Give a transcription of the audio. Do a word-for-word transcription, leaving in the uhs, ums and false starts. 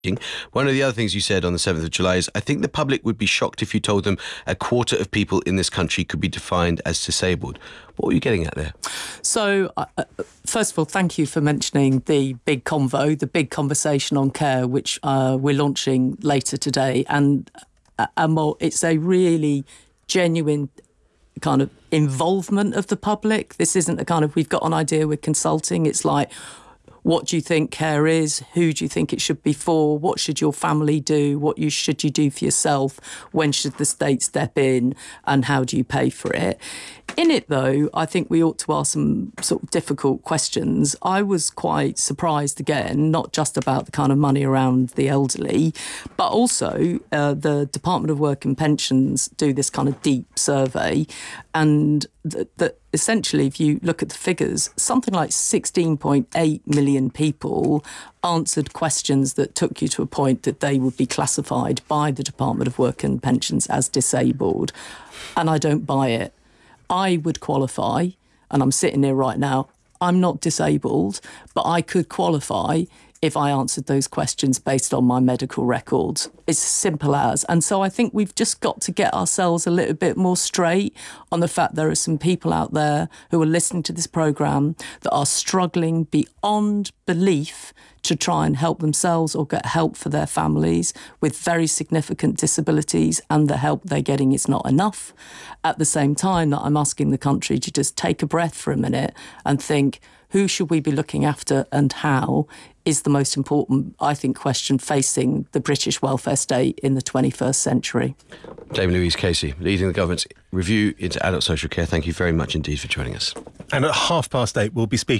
One of the other things you said on the seventh of July is, I think the public would be shocked if you told them a quarter of people in this country could be defined as disabled. What were you getting at there? So, uh, first of all, thank you for mentioning the big convo, the big conversation on care, which uh, we're launching later today. And, uh, and more, it's a really genuine kind of involvement of the public. This isn't a kind of, we've got an idea, we're consulting. It's like, what do you think care is? Who do you think it should be for? What should your family do? What you should you do for yourself? When should the state step in? And how do you pay for it? In it, though, I think we ought to ask some sort of difficult questions. I was quite surprised, again, not just about the kind of money around the elderly, but also uh, the Department of Work and Pensions do this kind of deep survey. And that, that essentially, if you look at the figures, something like sixteen point eight million people answered questions that took you to a point that they would be classified by the Department of Work and Pensions as disabled. And I don't buy it. I would qualify, and I'm sitting here right now, I'm not disabled, but I could qualify if I answered those questions based on my medical records. It's simple as. And so I think we've just got to get ourselves a little bit more straight on the fact there are some people out there who are listening to this programme that are struggling beyond belief to try and help themselves or get help for their families with very significant disabilities, and the help they're getting is not enough. At the same time that I'm asking the country to just take a breath for a minute and think, who should we be looking after and how, is the most important, I think, question facing the British welfare state in the twenty-first century. Dame Louise Casey, leading the government's review into adult social care. Thank you very much indeed for joining us. And at half past eight, we'll be speaking